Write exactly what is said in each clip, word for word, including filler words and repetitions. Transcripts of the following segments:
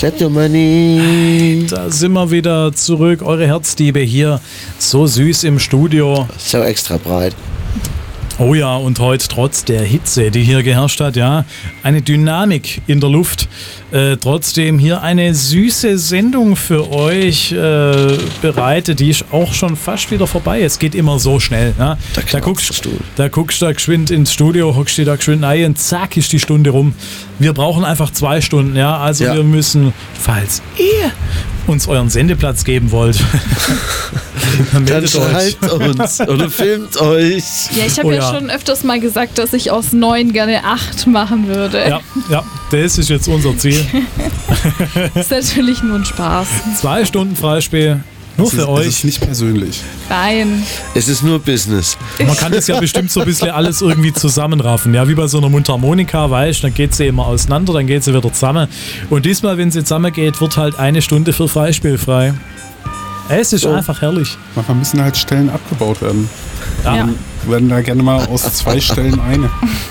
Kleptomanie. Da sind wir wieder zurück. Eure Herzdiebe hier. So süß im Studio. So extra breit. Oh ja, und heute trotz der Hitze, die hier geherrscht hat, ja, eine Dynamik in der Luft. Äh, trotzdem hier eine süße Sendung für euch äh, bereitet. Die ist auch schon fast wieder vorbei. Es geht immer so schnell. Ja. Da, da, guckst, da guckst du da geschwind ins Studio, hockst du da geschwind rein und zack ist die Stunde rum. Wir brauchen einfach zwei Stunden. Ja. Also ja. wir müssen, falls ihr uns euren Sendeplatz geben wollt, dann, dann schreibt uns oder filmt euch. Ja, ich habe oh, ja, ja schon öfters mal gesagt, dass ich aus neun gerne acht machen würde. Ja, ja, das ist jetzt unser Ziel. Das ist natürlich nur ein Spaß. Zwei Stunden Freispiel. Nur es für ist, euch. Es ist nicht persönlich. Nein. Es ist nur Business. Man kann das ja bestimmt so ein bisschen alles irgendwie zusammenraffen. Ja, wie bei so einer Mundharmonika, weißt du, dann geht sie immer auseinander, dann geht sie wieder zusammen. Und diesmal, wenn sie zusammengeht, wird halt eine Stunde für Freispiel frei. Es ist so einfach herrlich. Manchmal müssen halt Stellen abgebaut werden. Ja. Dann werden da gerne mal aus zwei Stellen eine.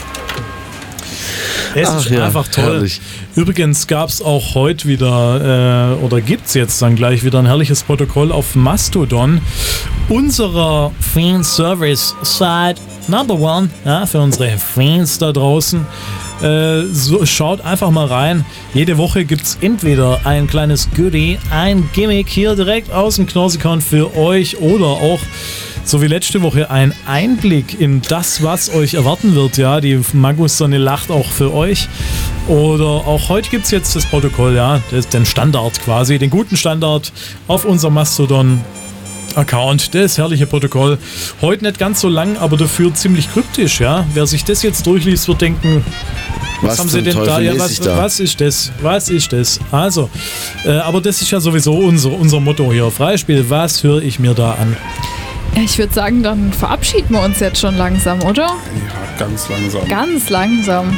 Es Ach ist ja, einfach toll. herrlich. Übrigens gab es auch heute wieder, äh, oder gibt es jetzt dann gleich wieder ein herrliches Protokoll auf Mastodon. Unserer Fan-Service-Site Number One, ja, für unsere Fans da draußen. Äh, so, schaut einfach mal rein. Jede Woche gibt es entweder ein kleines Goodie, ein Gimmick hier direkt aus dem Knorsikon für euch oder auch so wie letzte Woche ein Einblick in das, was euch erwarten wird. Ja, die Magus-Sonne lacht auch für euch. Oder auch heute gibt es jetzt das Protokoll, ja, das, den Standard quasi, den guten Standard auf unserem Mastodon-Account. Das herrliche Protokoll. Heute nicht ganz so lang, aber dafür ziemlich kryptisch. Ja, wer sich das jetzt durchliest, wird denken, was, was haben sie denn Teufel da? Ja, was, da? was ist das? Was ist das? Also, äh, aber das ist ja sowieso unser, unser Motto hier. Freispiel, was höre ich mir da an? Ich würde sagen, dann verabschieden wir uns jetzt schon langsam, oder? Ja, ganz langsam. Ganz langsam.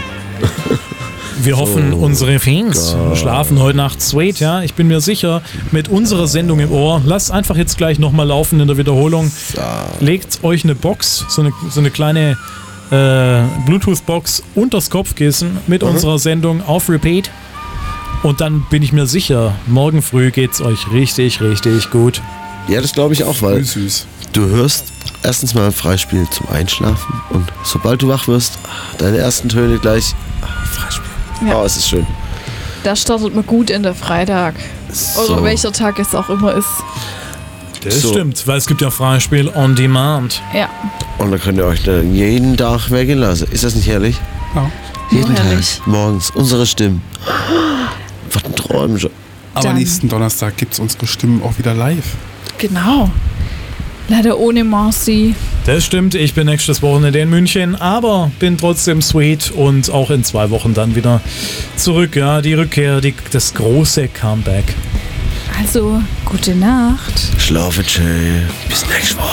Wir hoffen, Oh unsere Fans Gott. schlafen heute Nacht sweet, ja. Ich bin mir sicher, mit unserer Sendung im Ohr. Lasst einfach jetzt gleich nochmal laufen in der Wiederholung. Legt euch eine Box, so eine, so eine kleine äh, Bluetooth-Box unters Kopfkissen mit mhm. unserer Sendung auf Repeat. Und dann bin ich mir sicher, morgen früh geht's euch richtig, richtig gut. Ja, das glaube ich auch, weil Süß, süß. du hörst erstens mal ein Freispiel zum Einschlafen und sobald du wach wirst, deine ersten Töne gleich ah, Freispiel. Ja. Oh, es ist schön. Da startet man gut in der Freitag. So. Oder welcher Tag es auch immer ist. Das So. stimmt, weil es gibt ja Freispiel on demand. Ja. Und dann könnt ihr euch dann jeden Tag wecken lassen. Ist das nicht herrlich? Ja. Jeden herrlich. Tag, morgens, unsere Stimmen. Was ein Träum schon. Aber Dann. nächsten Donnerstag gibt es unsere Stimmen auch wieder live. Genau. Leider ohne Marcy. Das stimmt, ich bin nächstes Wochenende in München, aber bin trotzdem sweet und auch in zwei Wochen dann wieder zurück. Ja, die Rückkehr, die, das große Comeback. Also, gute Nacht. Schlafe schön. Bis nächste Woche.